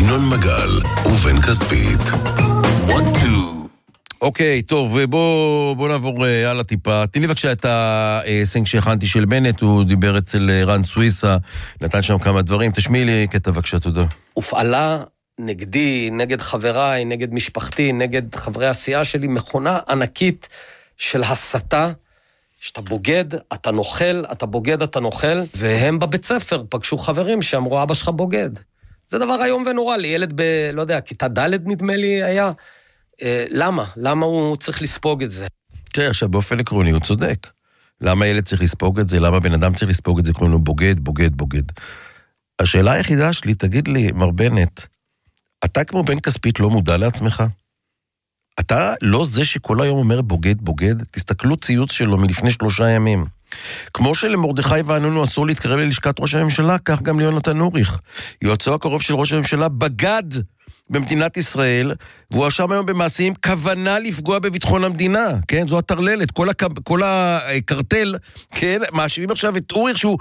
ינון מגל ובן כספית. 1-2. אוקיי, טוב, בוא נעבור הלאה טיפה. תני לי בבקשה את הסינק שהכנתי של בנט, הוא דיבר אצל רן סוויסה, נתן שם כמה דברים. תשמיעי לי קטע בבקשה, תודה. הופעלה נגדי, נגד חבריי, נגד משפחתי, נגד חברי הסיעה שלי, מכונה ענקית של הסתה, שאתה בוגד, אתה נוכל, אתה בוגד, אתה נוכל, והם בבית ספר פגשו חברים שאמרו, אבא שלך בוגד. זה דבר היום ונורא לי, ילד לא יודע, כיתה ד' נדמה לי היה. למה? למה הוא צריך לספוג את זה? תראה, עכשיו באופן עקרוני הוא צודק. למה ילד צריך לספוג את זה? למה בן אדם צריך לספוג את זה? קוראים לו בוגד, בוגד, בוגד. השאלה היחידה שלי, תגיד לי, מר בנט, אתה כמו בן כספית לא מודע לעצמך? אתה לא זה שכל היום אומר בוגד, בוגד? תסתכלו ציוץ שלו מלפני 3 ימים. כמו שלמרדכי ואנונו אסור להתקרב ללשכת ראש הממשלה, כך גם ליונתן אוריך. יועצו הקרוב של ראש הממשלה בגד במדינת ישראל, והוא עכשיו היום במעשים כוונה לפגוע בביטחון המדינה, כן? זו התרללת, כל הקרטל, כן? מאשימים עכשיו את אוריך שהוא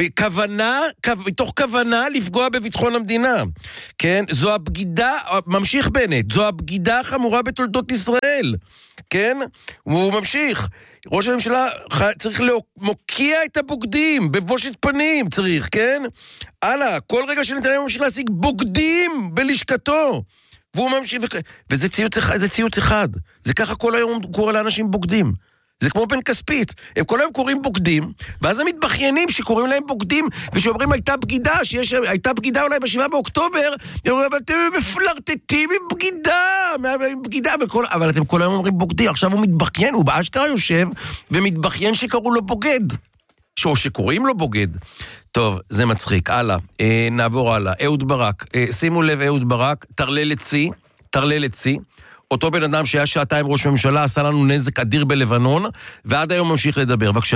מתוך כוונה לפגוע בביטחון המדינה, כן? זו הבגידה, ממשיך בנט, זו הבגידה החמורה בתולדות ישראל, כן? והוא ממשיך. ראש הממשלה צריך להוקיע את הבוגדים, בבושת פנים צריך, כן? הלאה, כל רגע שנתניהו ממשיך להשיג בוגדים בלשכתו, והוא ממשיך, וזה ציוץ אחד, זה ככה כל היום הוא קורא לאנשים בוגדים, זה כמו בן כספית, הם כל היום קוראים בוגדים, ואז הם מתבחיינים שקוראים להם בוגדים, ושאומרים הייתה בגידה, הייתה בגידה אולי ב7 באוקטובר, הם אומרים, אבל אתם מפלרטטים עם בגידה, אבל אתם כל היום אומרים בוגדים, עכשיו הוא מתבחיין, הוא באשכרה יושב, ומתבחיין שקראו לו בוגד, או שקוראים לו בוגד. טוב, זה מצחיק, הלאה, נעבור הלאה, אהוד ברק, שימו לב אהוד ברק, טרללת צי, אותו בן אדם שהיה 2 שעתיים ראש ממשלה, עשה לנו נזק אדיר בלבנון, ועד היום ממשיך לדבר. בבקשה.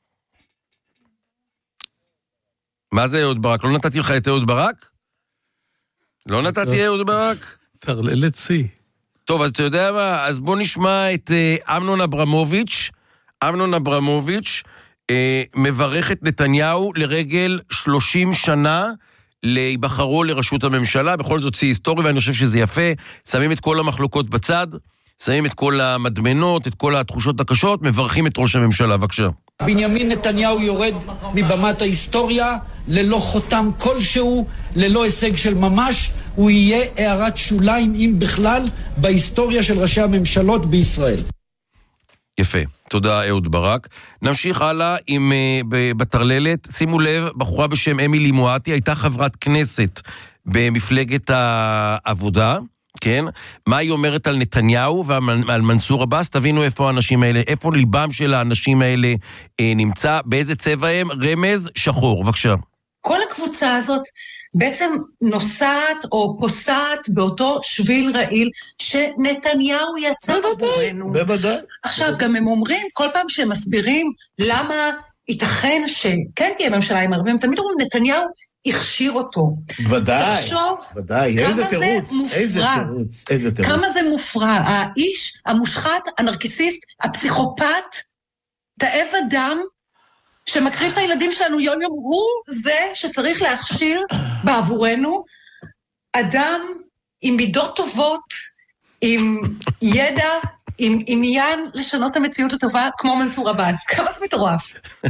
מה זה אהוד ברק? לא נתתי לך את אהוד ברק? לא נתתי אהוד ברק? טרללת צי. טוב, אז אתה יודע מה? אז בוא נשמע את אמנון אברמוביץ'. אמנון אברמוביץ' מברך את נתניהו לרגל 30 שנה, להיבחרו לראשות הממשלה, בכל זאת צי היסטורי, ואני חושב שזה יפה, שמים את כל המחלוקות בצד, שמים את כל המדמנות, את כל התחושות הקשות, מברכים את ראש הממשלה, בבקשה. בנימין נתניהו יורד מבמת ההיסטוריה, ללא חותם כלשהו, ללא הישג של ממש, הוא יהיה הערת שוליים, אם בכלל, בהיסטוריה של ראשי הממשלות בישראל. יפה, תודה אהוד ברק. נמשיך הלאה עם בטרללת. שימו לב, בחורה בשם אמילי מואטי, הייתה חברת כנסת במפלגת העבודה, כן? מה היא אומרת על נתניהו ועל מנסור עבאס? תבינו איפה האנשים האלה, איפה ליבם של האנשים האלה נמצא, באיזה צבע הם? רמז שחור, בבקשה. כל הקבוצה הזאת בעצם נוסעת או פוסעת באותו שביל רעיל שנתניהו יצא עבורנו. בוודאי. עכשיו, גם הם אומרים, כל פעם שהם מסבירים למה ייתכן שכן תהיה ממשלה עם ערבים, תמיד אומרים, נתניהו הכשיר אותו. ודאי, תחשוב, ודאי, איזה תירוץ, איזה תירוץ. כמה זה מופרע, האיש, המושחת, הנרקיסיסט, הפסיכופת, תאב אדם, שמקריב את הילדים שלנו יום יום, הוא זה שצריך להכשיר בעבורנו אדם עם מידות טובות, עם ידע, עם עניין לשנות את המציאות לטובה, כמו מנסור עבאס. כמה זה מתערף?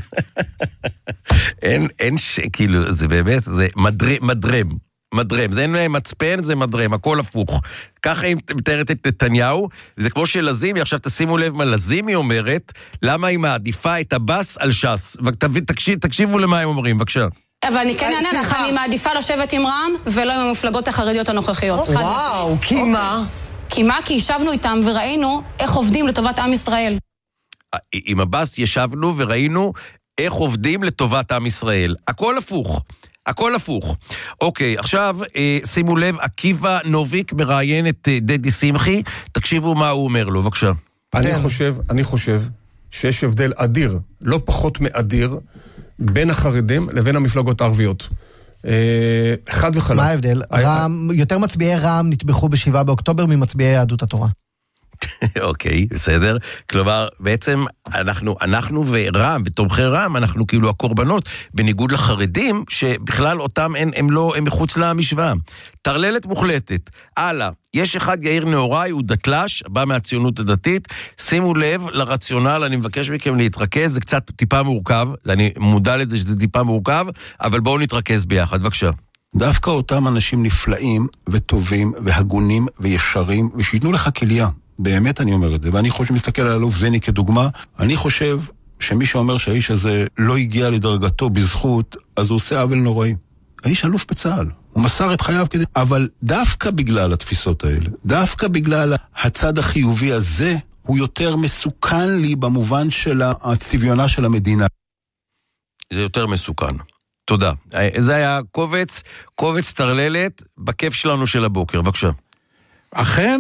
אין כאילו, זה באמת, זה מדרם, זה אין מצפן, זה מדרם, הכל הפוך. ככה היא מתארת את נתניהו, זה כמו שלזימי, עכשיו תשימו לב מה לזימי אומרת, למה היא מעדיפה את הבאס על ש"ס, תקשיבו למה הם אומרים, בבקשה. אבל אני כן אענה לך, אני מעדיפה לשבת עם רע"מ, ולא עם המפלגות החרדיות הנוכחיות. וואו, כי מה? כי ישבנו איתם וראינו איך עובדים לטובת עם ישראל. עם הבאס ישבנו וראינו איך עובדים לטובת עם ישראל. הכל הפוך. הכל הפוך. אוקיי, עכשיו שימו לב, עקיבא נוביק מראיין את דדי שמחי, תקשיבו מה הוא אומר לו, בבקשה. אני חושב שיש הבדל אדיר, לא פחות מאדיר, בין החרדים לבין המפלגות הערביות. חד וחלק. מה ההבדל? יותר מצביעי רע"מ נטבחו ב7 באוקטובר ממצביעי יהדות התורה. אוקיי, בסדר. כלומר, בעצם אנחנו ורם, ותומכי רם, אנחנו כאילו הקורבנות, בניגוד לחרדים, שבכלל אותם הם מחוץ למשוואה. תרללת מוחלטת. הלאה, יש אחד יאיר נאורי, הוא דתל"ש, בא מהציונות הדתית, שימו לב לרציונל, אני מבקש מכם להתרכז, זה קצת טיפה מורכב, אני מודע לזה שזה טיפה מורכב, אבל בואו נתרכז ביחד, בבקשה. דווקא אותם אנשים נפלאים וטובים והגונים וישרים, ושיתנו לך כליה. באמת אני אומר את זה, ואני חושב שמסתכל על אלוף זני כדוגמה, אני חושב שמי שאומר שהאיש הזה לא הגיע לדרגתו בזכות, אז הוא עושה עוול נוראי. האיש אלוף בצה"ל, הוא מסר את חייו כדי, אבל דווקא בגלל התפיסות האלה, דווקא בגלל הצד החיובי הזה, הוא יותר מסוכן לי במובן של הצביונה של המדינה. זה יותר מסוכן. תודה. זה היה קובץ תרללת בכיף שלנו של הבוקר. בבקשה. אכן,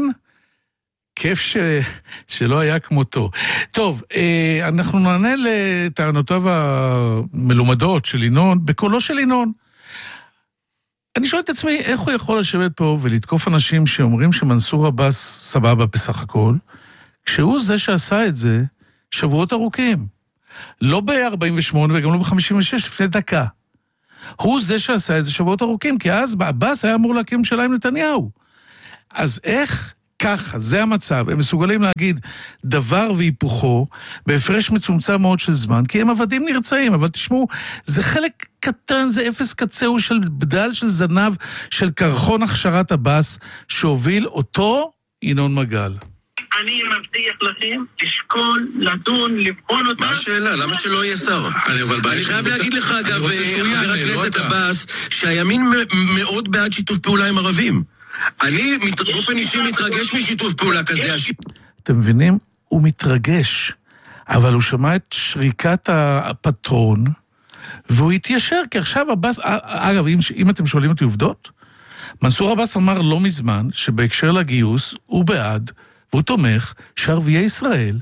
כיף שלא היה כמותו. טוב, אנחנו נענה לטענותיו המלומדות של ינון, בקולו של ינון. אני שואל את עצמי, איך הוא יכול לשבת פה ולתקוף אנשים שאומרים שמנסור עבאס סבבה בסך הכל, כשהוא זה שעשה את זה שבועות ארוכים. לא ב-48 וגם לא ב-56, לפני דקה. הוא זה שעשה את זה שבועות ארוכים, כי אז עבאס היה אמור להקים ממשלה עם נתניהו. אז איך ככה, זה המצב, הם מסוגלים להגיד דבר והיפוכו, בהפרש מצומצם מאוד של זמן, כי הם עבדים נרצאים, אבל תשמעו, זה חלק קטן, זה אפס קצהו של בדל של זנב, של קרחון הכשרת עבאס, שהוביל אותו ינון מגל. אני מבטיח לכם, לשקול, לדון, לבחון אותה. מה השאלה? למה שלא יהיה שר? אני חייב להגיד לך, אגב, חבר הכנסת עבאס, שהימין מאוד בעד שיתוף פעולה עם ערבים. אני באופן אישי מתרגש משיתוף פעולה כזה. אתם מבינים? הוא מתרגש, אבל הוא שמע את שריקת הפטרון, והוא התיישר, כי עכשיו עבאס, אגב, אם אתם שואלים אותי עובדות, מנסור עבאס אמר לא מזמן, שבהקשר לגיוס, הוא בעד, והוא תומך שערביי ישראל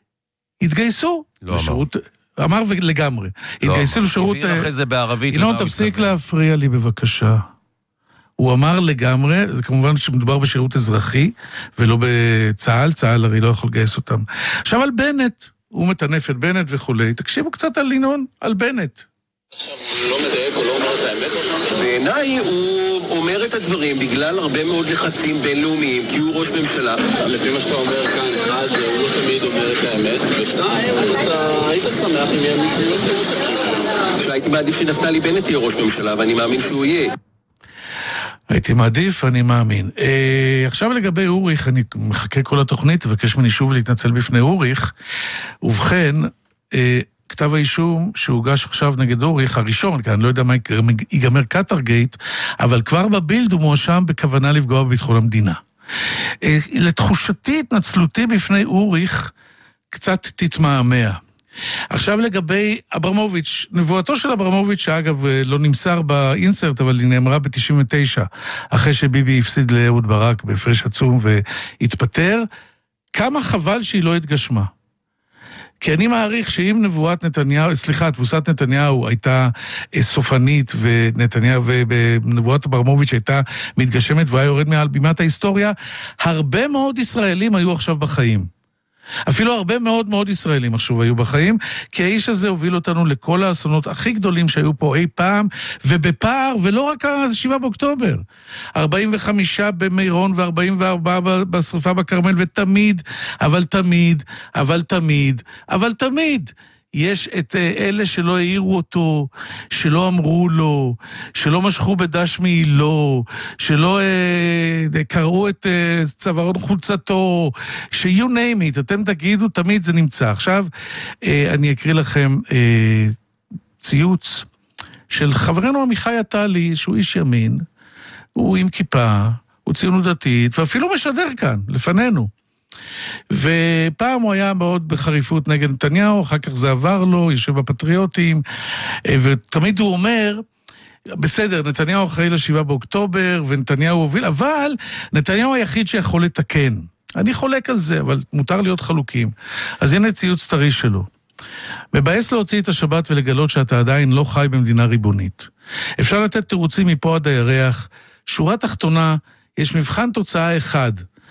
התגייסו. לא לשירות, אמר לגמרי. התגייסו לשירות... ינון, תפסיק להפריע לי בבקשה. הוא אמר לגמרי, זה כמובן שמדובר בשירות אזרחי, ולא בצה"ל, צה"ל הרי לא יכול לגייס אותם. עכשיו על בנט, הוא מטנף את בנט וכולי, תקשיבו קצת על ינון, על בנט. עכשיו, הוא לא מדייק, הוא לא אומר את האמת או שם? בעיניי הוא אומר את הדברים בגלל הרבה מאוד לחצים בינלאומיים, כי הוא ראש ממשלה. לפי מה שאתה אומר כאן, אחד, הוא לא תמיד אומר את האמת, ושתיים, אתה היית שמח אם יהיה מישהו יותר שתקיף שם. שהייתי מעדיף שנפתלי בנט יהיה ראש ממשלה, ואני מאמין שהוא יהיה. הייתי מעדיף, אני מאמין. עכשיו לגבי אוריך, אני מחכה כל התוכנית, ובקש ממני שוב להתנצל בפני אוריך. ובכן, כתב האישום שהוגש עכשיו נגד אוריך, הראשון, כי אני לא יודע מה ייגמר קטרגייט, אבל כבר בבילד הוא מואשם בכוונה לפגוע בביטחון המדינה. לתחושתי, התנצלותי בפני אוריך, קצת תתמהמה. עכשיו לגבי אברמוביץ', נבואתו של אברמוביץ', שאגב לא נמסר באינסרט, אבל היא נאמרה ב-99, אחרי שביבי הפסיד לאהוד ברק בהפרש עצום והתפטר, כמה חבל שהיא לא התגשמה. כי אני מעריך שאם נבואת נתניהו, תבוסת נתניהו הייתה סופנית, ונבואת אברמוביץ' הייתה מתגשמת, והיה יורד מעל בימת ההיסטוריה, הרבה מאוד ישראלים היו עכשיו בחיים. אפילו הרבה מאוד מאוד ישראלים עכשיו היו בחיים, כי האיש הזה הוביל אותנו לכל האסונות הכי גדולים שהיו פה אי פעם, ובפער, ולא רק 7 באוקטובר, 45 במירון ו44 בשריפה בכרמל, ותמיד, אבל תמיד, יש את אלה שלא העירו אותו, שלא אמרו לו, שלא משכו בדש מעילו, שלא קראו את צווארון חולצתו, ש-you name it, אתם תגידו, תמיד זה נמצא. עכשיו אני אקריא לכם ציוץ של חברנו עמיחי עטלי, שהוא איש ימין, הוא עם כיפה, הוא ציונות דתית, ואפילו משדר כאן, לפנינו. ופעם הוא היה מאוד בחריפות נגד נתניהו, אחר כך זה עבר לו, יושב בפטריוטים, ותמיד הוא אומר, בסדר, נתניהו אחראי ל7 באוקטובר, ונתניהו הוביל, אבל נתניהו היחיד שיכול לתקן. אני חולק על זה, אבל מותר להיות חלוקים. אז הנה ציוץ טרי שלו. מבאס להוציא את השבת ולגלות שאתה עדיין לא חי במדינה ריבונית. אפשר לתת תירוצים מפה עד הירח, שורה תחתונה, יש מבחן תוצאה אחד,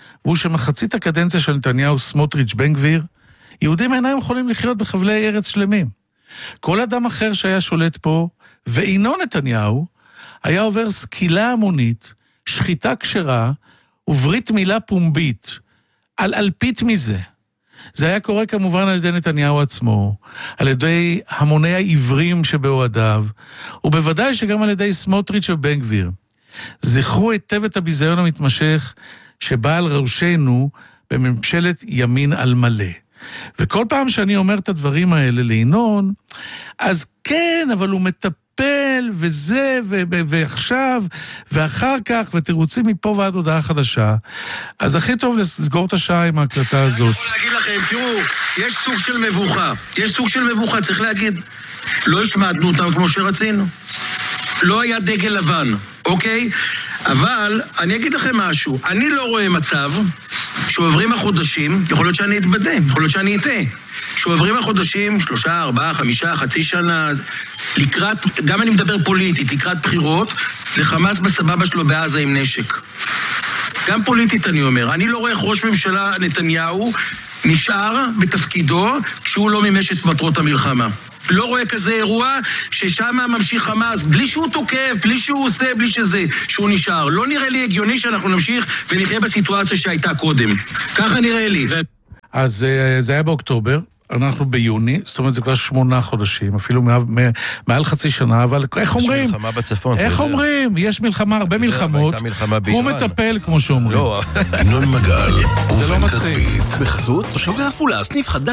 והוא שמחצית הקדנציה של נתניהו, סמוטריץ', בן גביר, יהודים אינם יכולים לחיות בחבלי ארץ שלמים. כל אדם אחר שהיה שולט פה, ואינו נתניהו, היה עובר סקילה המונית, שחיטה כשרה, וברית מילה פומבית, על אלפית מזה. זה היה קורה כמובן על ידי נתניהו עצמו, על ידי המוני העברים שבאוהדיו, ובוודאי שגם על ידי סמוטריץ' ובן גביר. זכרו היטב את הביזיון המתמשך שבא על ראשנו בממשלת ימין על מלא. וכל פעם שאני אומר את הדברים האלה לינון, אז כן, אבל הוא מטפל וזה ועכשיו ואחר כך ותירוצים מפה ועד הודעה חדשה. אז הכי טוב לסגור את השעה עם ההקלטה הזאת. אני יכול להגיד לכם, תראו, יש סוג של מבוכה. יש סוג של מבוכה, צריך להגיד. לא השמענו אותם כמו שרצינו. לא היה דגל לבן, אוקיי? אבל אני אגיד לכם משהו. אני לא רואה מצב שעוברים החודשים, יכול להיות שאני אתבדה, יכול להיות שאני אטעה. שעוברים החודשים, 3, 4, 5, חצי שנה, לקראת, גם אני מדבר פוליטית, לקראת בחירות, לחמאס בסבבה שלו בעזה עם נשק. גם פוליטית אני אומר. אני לא רואה איך ראש ממשלה נתניהו נשאר בתפקידו כשהוא לא מימש את מטרות המלחמה. לא רואה כזה אירוע ששם ממשיך חמאס, בלי שהוא תוקף, בלי שהוא עושה, בלי שזה, שהוא נשאר. לא נראה לי הגיוני שאנחנו נמשיך ונחיה בסיטואציה שהייתה קודם. ככה נראה לי. אז זה היה באוקטובר, אנחנו ביוני, זאת אומרת זה כבר 8 חודשים, אפילו מעל חצי שנה, אבל איך אומרים? יש מלחמה בצפון. איך אומרים? יש מלחמה, הרבה מלחמות, הוא מטפל כמו שאומרים. ינון מגל, זה לא מצחיק. בחסות, תושבי עפולה, סניף חדש.